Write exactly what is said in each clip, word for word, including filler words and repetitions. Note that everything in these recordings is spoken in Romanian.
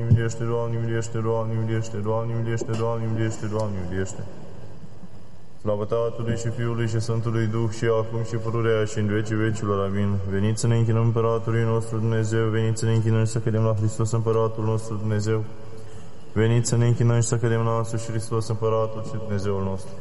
miliește, Doamne, miliește, Doamne, miliește, Doamne, miliește, Doamne, miliește, Doamne, miliește. Slavă Tatălui și Fiului și Sfântului Duh și acum și pururea și în vecii vecilor. Amin. Veniți să ne închinăm Împăratului nostru Dumnezeu, veniți să ne închinăm și să cădem la Hristos Împăratul nostru Dumnezeu. Veniți să ne închinăm și să cădem la însuși Hristos Împăratul și Dumnezeul nostru.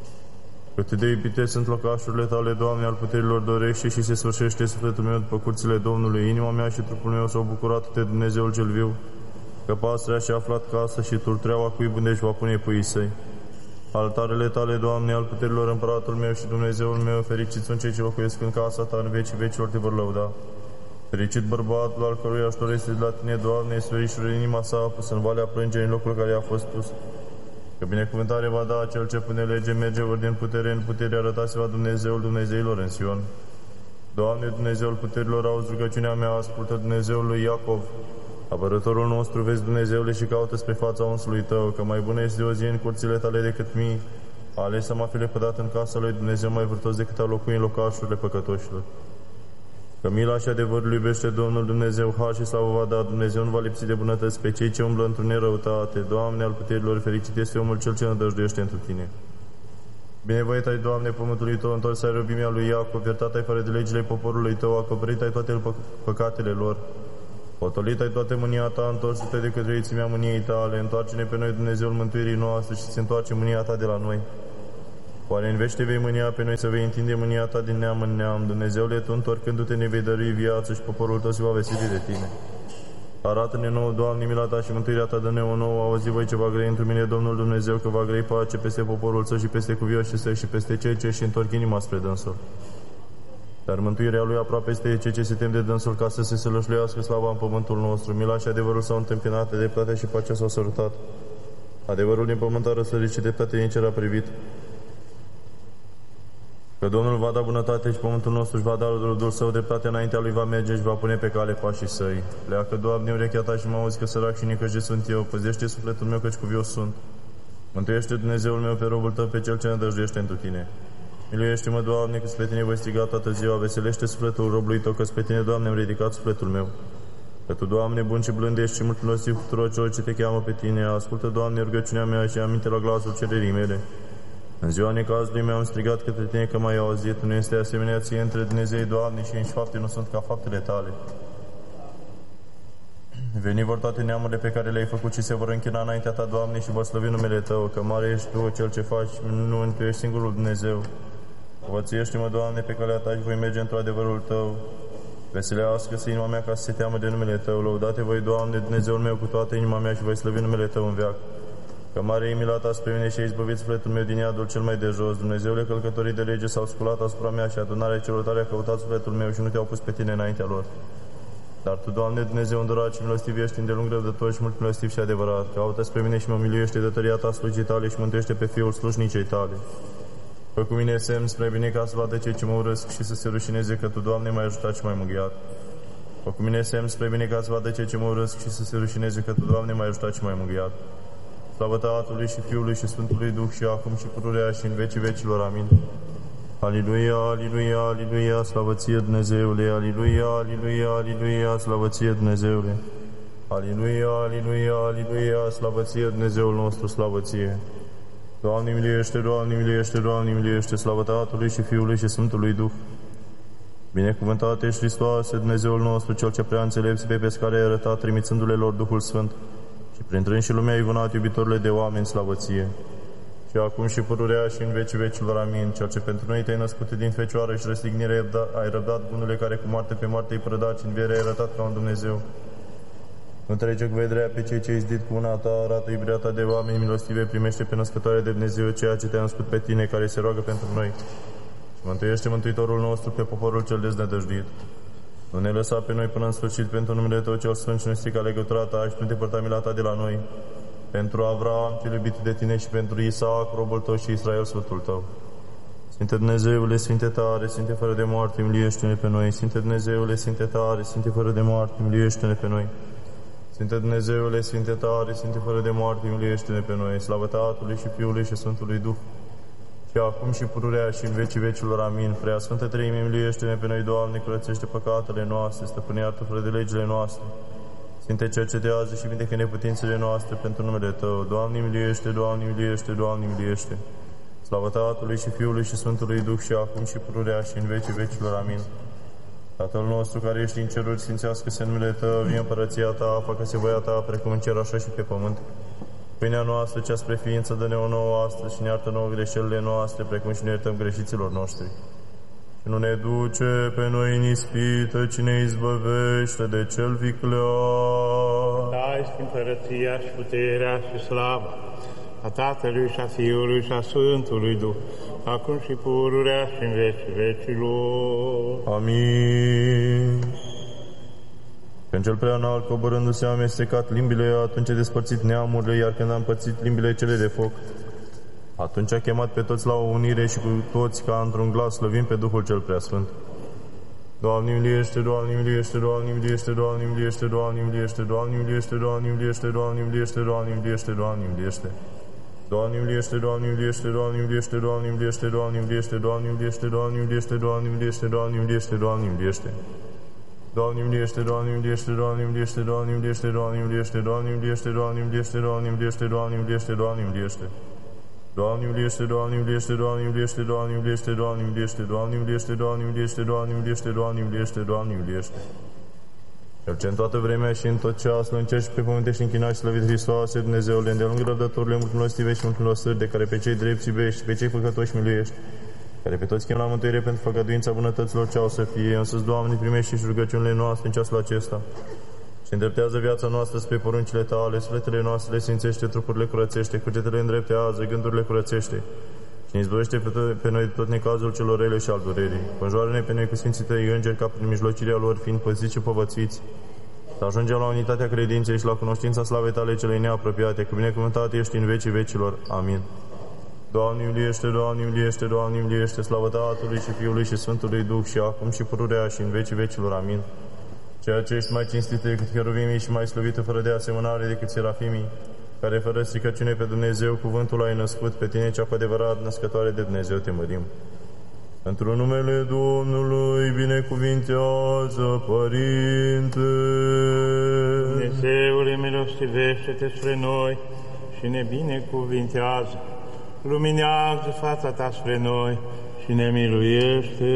Cât de iubite sunt locașurile Tale, Doamne, al puterilor dorește și se sfârșește sufletul meu după curțile Domnului. Inima mea și trupul meu s-au bucurat de Dumnezeul cel viu, că pasărea și-a aflat casă și turtreaua cuibul își va pune puii săi. Altarele Tale, Doamne, al puterilor Împăratul meu și Dumnezeul meu, fericiți sunt cei ce locuiesc în casa Ta, în vecii vecilor Te vor lăuda. Fericit bărbatul al căruia ajutor este de la Tine, Doamne, sferișul în inima sa a pus în valea plângerii, în locul care a fost pus. Că binecuvântare va da cel ce pune lege, merge ori din putere în putere, arătați va Dumnezeul Dumnezeilor în Sion. Doamne, Dumnezeul puterilor, auzi rugăciunea mea, ascultă Dumnezeul lui Iacov. Apărătorul nostru, vezi, Dumnezeule, și caută spre fața unsului Tău, că mai bună este o zi în curțile Tale decât mii. A ales să mă fi lepădat în casa lui Dumnezeu mai vârtos decât a locui în locașurile păcătoșilor. Că mila și adevărul iubește Domnul Dumnezeu, har și slavă va da, Dumnezeu nu va lipsi de bunătăți pe cei ce umblă într-o nerăutate. Doamne, al puterilor, fericit este omul cel ce nădăjduiește întru Tine. Binevoit ai, Doamne, pământului Tău, întors ai robimea lui Iacov, iertat ai fără de legile poporului Tău, acoperit ai toate pă păcatele lor. Potolit ai toate mânia Ta, întors-te de către ițimea mâniei Tale, întoarce-ne pe noi, Dumnezeul mântuirii noastre, și se întoarce mânia Ta de la noi. Oare învește vei mânia pe noi, să vei întinde mânia Ta din neam în neam. Dumnezeule, Tu, întorcându-te, ne vei dărui viață și poporul Tău se va veseli de Tine. Arată-ne nouă, Doamne, mila Ta și mântuirea Ta, dă-ne o nouă. Auzi voi ce va grăi într mine Domnul Dumnezeu, că va grăi pace peste poporul Său și peste cuvioșii Săi și peste cei ce își întorc inima spre Dânsul. Dar mântuirea Lui aproape este cei ce se tem de Dânsul, ca să se sălășluiască slava în pământul nostru. Mila și adevărul s-au întâmpinat, dreptatea și pacea s-au sărutat. Adevărul din pământ a răsărit și dreptatea din cer a privit. Că Domnul va da bunătate și pământul nostru își va da rodul Său, dreptatea înaintea Lui va merge și va pune pe cale pașii Săi. Pleacă, Doamne, urechea Ta și mă auzi, că sărac și nicăjit sunt eu. Păzește sufletul meu, căci cuvios sunt. Mântuiește, Dumnezeul meu, pe robul Tău, pe cel ce nădăjduiește întru Tine. Miluiește-mă, Doamne, că spre Tine voi striga toată ziua. Veselește sufletul robului Tău, că spre Tine, Doamne, am ridicat sufletul meu. Că Tu, Doamne, bun și blând ești și mult milostiv tuturor celor ce Te cheamă pe Tine. Ascultă, Doamne, rugăciunea mea și aminte la glasul cererii mele. În ziua necazului mi-am strigat către Tine, că m-ai auzit. Nu este asemenea Ție între Dumnezei, Doamne, și nici fapte nu sunt ca faptele Tale. Veni vor toate neamurile pe care le-ai făcut și se vor închina înaintea Ta, Doamne, și vor slăvi numele Tău, că mare ești Tu, Cel ce faci, nu Tu ești singurul Dumnezeu. Învățuiește-mă, Doamne, pe calea Ta și voi merge într-o adevărul Tău. Veselească-se inima mea ca să se teamă de numele Tău. Lăudate voi, Doamne, Dumnezeul meu, cu toată inima mea și voi slăvi numele Tău în veac. Că mare e mila Ta spre mine și ai izbăvit sufletul meu din iadul cel mai de jos. Dumnezeule, călcătorii de lege s-au sculat asupra mea și adunarea celor tare a căutat sufletul meu și nu Te-au pus pe Tine înaintea lor. Dar Tu, Doamne, Dumnezeu îndurat și milostiv ești, îndelung răbdător și mult milostiv și adevărat. Caută spre mine și mă miluiește de tăria Ta slujii Tale și mântuiește pe Fiul slujnicei Tale. Fă cu mine semn spre bine ca să vadă cei ce mă urăsc și să se rușineze, că Tu, Doamne, m-ai ajutat și m-ai mângâiat. Fă cu mine semn spre bine ca să vadă cei ce mă urăsc și să se rușineze, că Tu, Doamne, m-ai ajutat și m-ai mângâiat. Slavă Tatălui și Fiului și Sfântului Duh și acum și pururea și în vecii vecilor. Amin. Aliluia, aliluia, aliluia, slavă Ție, Dumnezeule, aliluia, aliluia, aliluia, slavă Ție, Dumnezeule. Aliluia, aliluia, aliluia, slavă Ție, Dumnezeul nostru, slavă Ție. Doamne miliește, Doamne miliește, Doamne miliește, slavă Tatălui și Fiului și Sfântului Duh. Binecuvântat ești, Hristoase, Dumnezeul nostru, Cel ce prea înțelepți pe pescare ai arătat, trimițându-le lor Duhul Sfânt. Și printrând și lumea ai vânat iubitorile de oameni, slavă Ție. Și acum și pururea și în vecii vecilor. Amin. Cel ce pentru noi Te-ai născut din Fecioară și răstignire ai răbdat, bunule care cu moarte pe moarte ai prădat și în viere ai arătat ca un Dumnezeu. Întrece cu vederea pe cei ce ai zdit cu una Ta, arată iubirea Ta de oameni milostive, primește pe născătoare de Dumnezeu ceea ce Te-a născut pe Tine, care se roagă pentru noi. Și mântuiește Mântuitorul nostru pe poporul cel deznădăjduit. Nu ne lăsa pe noi până în sfârșit, pentru numele Tău cel sfânt și nu strica legătura Ta și nu te părta mila Ta de la noi. Pentru Avraam, cel iubit de Tine, și pentru Isaac, robul Tău, și Israel, sfântul Tău. Sfinte Dumnezeule, Sfinte tare, Sfinte fără de moarte, miliește-ne pe noi. Sfinte Dumnezeule, Sfinte tare, Sfinte fără de moarte, miliește-ne pe noi. Sfinte Dumnezeule, Sfinte tare, Sfinte fără de moarte, miliește-ne pe noi. Slavă Tatălui și Fiului și Sfântului Duh. Și acum și pururea și în vecii vecilor. Amin. Prea Sfântă Treime, miliește-ne pe noi, Doamne, curățește păcatele noastre, stăpâne, iartă fără de legile noastre. Sfinte, cercetează și vindecă neputințele noastre pentru numele Tău. Doamne, miliește, Doamne, miliește, Doamne, miliește. Slavă Tatălui și Fiului și Sfântului Duh și acum și pururea și în vecii vecilor. Amin. Tatăl nostru care ești în ceruri, sfințească-se numele Tău, vie împărăția Ta, facă-se voia Ta, precum în cer, așa și pe pământ. Pâinea noastră, cea spre ființă, dă-ne-o nouă astăzi și ne iartă nouă greșelile noastre, precum și ne iertăm greșiților noștri. Și nu ne duce pe noi în ispită, ci ne izbăvește de cel viclean. Da, este împărăția și puterea și slava a Tatălui și a Fiului și a Sfântului Duh, acum și pururea și în vecii vecilor. Amin. Când cel prea înalt, coborându-se, a amestecat limbile, atunci a despărțit neamurile, iar când a împărțit limbile cele de foc, atunci a chemat pe toți la o unire și cu toți ca într-un glas slăvim pe Duhul cel Preasfânt. Doamne, miliește, Doamne, miliește, Doamne, miliește, Doamne, miliește, Doamne, miliește, Doamne, miliește, Doamne, miliește, Doamne, miliește, Doamne, miliește, Doamne, miliește. Doamne, miliește, Doamne, miliește, Doamne, miliește, Doamne, miliește, Doamne, miliește, Doamne, miliește, Doamne, miliește, Doamne, miliește, Doamne, miliește, Doamne, miliește. Doamne, miliește, Doamne, miliește, Doamne, miliește, Doamne, miliește, Doamne, miliește, Doamne, miliește, Doamne, miliește, Doamne, miliește, Doamne, miliește, Doamne, miliește. Doamne, miliește, Doamne, miliește, Doamne, miliește, Doamne, miliește, Doamne, miliește, Doamne, miliește, Doamne, miliește, Doamne, miliește, Doamne, miliește, Doamne, miliește. Cel ce în toată vremea și în tot ceasul, în cer și pe pământ ești închinat și slăvit Hristoase, Dumnezeule, îndelung răbdătorile, mult milostive și mult milosări, de care pe cei drepți iubești și pe cei făcătoși miluiești, care pe toți chem la mântuire pentru făgăduința bunătăților ce au să fie. Însăți, Doamne, primește și rugăciunile noastre în ceasul acesta și îndreptează viața noastră spre poruncile Tale, sufletele noastre le sfințește, trupurile curățește, cugetele îndreptează, gândurile curățește și ne izbăvește pe, pe noi tot necazul celor rele și al durerii. Conjoară-ne pe noi cu sfinții Tăi îngeri, ca prin mijlocirea lor, fiind păziți și povățuiți, să ajungem la unitatea credinței și la cunoștința slavei Tale celei neapropiate, că binecuvântat ești în vecii vecilor. Amin. Doamne, miliește, Doamne, miliește, Doamne, miliește, slavă Tatălui și Fiului și Sfântului Duh și acum și pururea și în vecii vecilor. Amin. Ceea ce ești mai cinstit decât cheruvimii și mai slăvită fără de asemănare decât serafimii, care fără stricăciune pe Dumnezeu cuvântul ai născut, pe Tine cea cu adevărat născătoare de Dumnezeu te mărim. Într-un numele Domnului binecuvintează, Părinte. Dumnezeule, milostivește-te spre noi și ne binecuvintează. Luminează fața Ta spre noi și ne miluiește.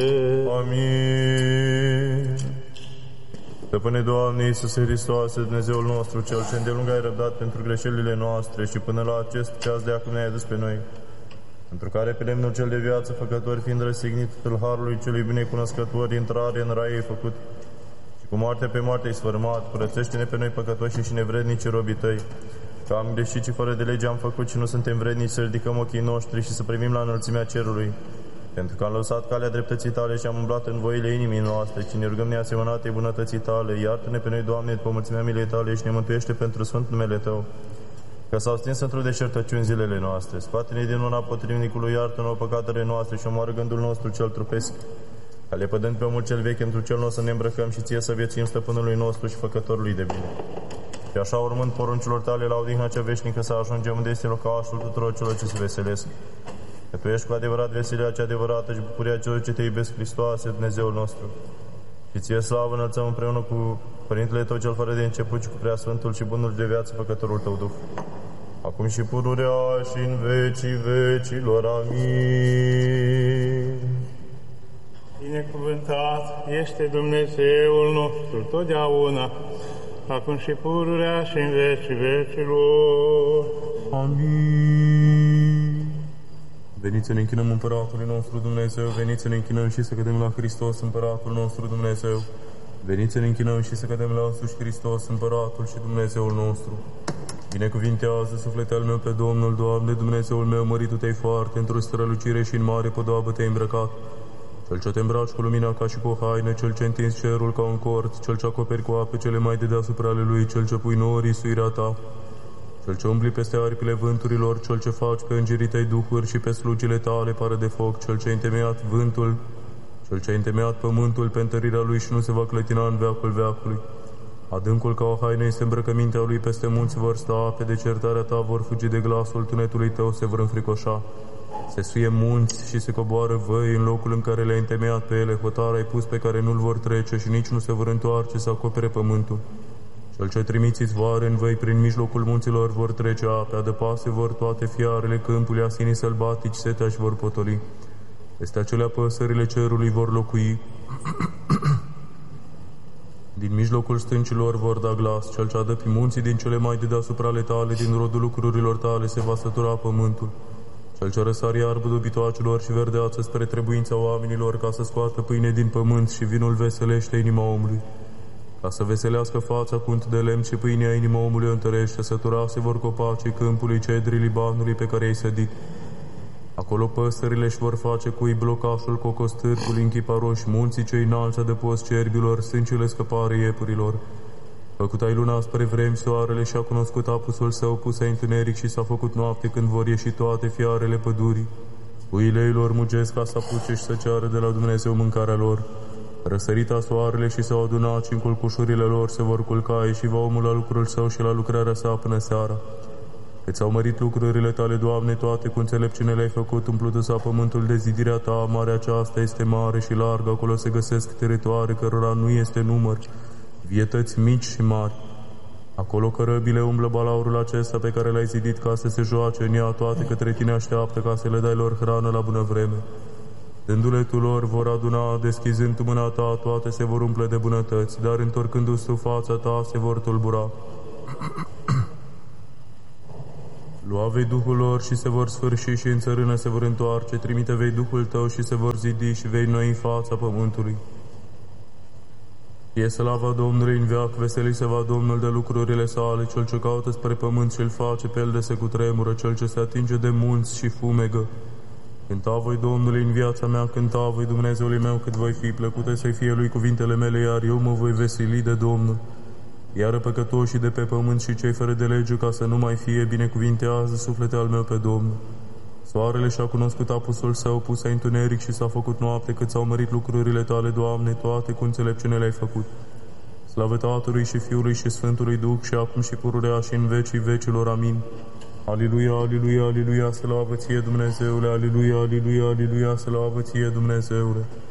Amin. Stăpâne, Doamne Iisuse Hristoase, Dumnezeul nostru, Cel ce îndelung ai răbdat pentru greșelile noastre și până la acest ceas de acum ne-ai adus pe noi, pentru care pe lemnul cel de viață făcător, fiind răsignit tâlharului celui binecunoscător, intrare în rai ai făcut și cu moarte pe moarte ai sfărmat, curățește-ne pe noi păcătoși și nevrednici robii Tăi, că am greșit și fără de lege am făcut și nu suntem vrednici să ridicăm ochii noștri și să primim la înălțimea cerului, pentru că am lăsat calea dreptății Tale și am umblat în voile inimii noastre, ci ne rugăm neasemănate bunătății Tale. Iartă-ne pe noi, Doamne, după mulțimea milei Tale și ne mântuiește pentru Sfânt numele Tău, că s-au stins într-o deșertăciuni zilele noastre. Scoate-ne din mâna potrivnicului, iartă-ne păcatele noastre și omoară gândul nostru cel trupesc, ca lepădând pe omul cel vechi, într-un cel nou să ne îmbrăcăm și Ție să viețuim Stăpânului nostru și Făcătorului de bine. Și așa, urmând poruncilor Tale la odihna cea veșnică, să ajungem unde este locașul tuturor celor ce se veselesc. Că Tu ești cu adevărat veselea cea adevărată și bucuria celor ce Te iubesc, Hristoase, Dumnezeul nostru. Și Ție slavă înălțăm împreună cu Părintele Tău cel fără de început și cu Preasfântul și Bunul de viață, Făcătorul Tău Duh, acum și pururea și în vecii vecilor. Amin. Binecuvântat este Dumnezeul nostru totdeauna, acum și pururea și în vecii vecilor. Amin. Veniți să ne închinăm Împăratului nostru Dumnezeu, veniți să ne închinăm și să cădem la Hristos, Împăratul nostru Dumnezeu. Veniți să ne închinăm și să cădem la însuși Hristos, Împăratul și Dumnezeul nostru. Binecuvintează suflete al meu pe Domnul, Doamne, Dumnezeul meu, măritu Te-ai foarte, într-o strălucire și în mare podoabă Te-ai îmbrăcat. Cel ce Te îmbraci cu lumina ca și cu o haină, Cel ce întinzi cerul ca un cort, Cel ce acoperi cu ape cele mai de deasupra ale Lui, Cel ce pui nouă risuirea Ta, Cel ce umbli peste aripile vânturilor, Cel ce faci pe îngerii Tăi duhuri și pe slugile Tale pară de foc, Cel ce a întemeiat vântul, Cel ce a întemeiat pământul pe întărirea Lui și nu se va clătina în veacul veacului. Adâncul ca o haină este îmbrăcămintea Lui, peste munți vor sta ape, de certarea Ta vor fugi de glasul tunetului Tău, se vor înfricoșa. Se suie munți și se coboară văi în locul în care le-ai întemeiat pe ele, hotar ai pus pe care nu-l vor trece și nici nu se vor întoarce să acopere pământul. Cel ce trimiți izvoare în văi prin mijlocul munților vor trece ape, adăpase vor toate fiarele câmpului, asinii sălbatici setea și vor potoli. Peste acelea păsările cerului vor locui. Din mijlocul stâncilor vor da glas, cel ce adă pe munții din cele mai de deasupra ale tale, din rodul lucrurilor tale se va sătura pământul. Cel ce răsari iarbă dobitoacelor și verdeață spre trebuința oamenilor, ca să scoată pâine din pământ și vinul veselește inima omului. Ca să veselească fața cu unt de lemn și pâinea inima omului o întărește, săturase vor copacii câmpului, cedrii Libanului pe care ai sădit. Acolo păsările își vor face cui blocașul cocostârcul, închiparoși, munții cei înalți de post cerbilor, sâncile scăpare iepurilor. Făcut ai luna spre vremi, soarele și-a cunoscut apusul său, pus ai întuneric și s-a făcut noapte când vor ieși toate fiarele pădurii. Puiile ei lor mugesc ca să apuce și să ceară de la Dumnezeu mâncarea lor. Răsărita soarele și s-au adunat și în culcușurile lor se vor culca și va omul la lucrul său și la lucrarea sa până seara. Că ți-au mărit lucrurile tale, Doamne, toate cu înțelepciune le-ai făcut, umplută-s pământul de zidirea ta, marea aceasta este mare și largă, acolo se găsesc teritoare cărora nu este număr, vietăți mici și mari. Acolo cărăbile umblă balaurul acesta pe care l-ai zidit ca să se joace în ea, toate către tine așteaptă ca să le dai lor hrană la bună vreme. Dându-le tu lor vor aduna, deschizând tu mâna ta, toate se vor umple de bunătăți, dar întorcându-ți tu fața ta se vor tulbura. Lua vei Duhul lor și se vor sfârși și în țărână se vor întoarce, trimite vei Duhul tău și se vor zidi și vei noi în fața pământului. Fie slava Domnului în veac, veseli se va Domnul de lucrurile sale, cel ce caută spre pământ și îl face pe el de se cutremură, cel ce se atinge de munți și fumegă. Cânta voi Domnului în viața mea, cânta voi Dumnezeului meu cât voi fi, plăcute să-i fie lui cuvintele mele, iar eu mă voi veseli de Domnul. Iar păcătoșii de pe pământ și cei fără de lege, ca să nu mai fie, binecuvintează suflete al meu pe Domnul. Soarele și-a cunoscut apusul său, pus ai întuneric și s-a făcut noapte, cât s-au mărit lucrurile tale, Doamne, toate cu înțelepciune le-ai făcut. Slavă Tatălui și Fiului și Sfântului Duh, și acum și pururea și în vecii vecilor. Amin. Aliluia, aliluia, aliluia, slavă ție, Dumnezeule, aliluia, aliluia, aliluia, slavă ție, Dumnezeule.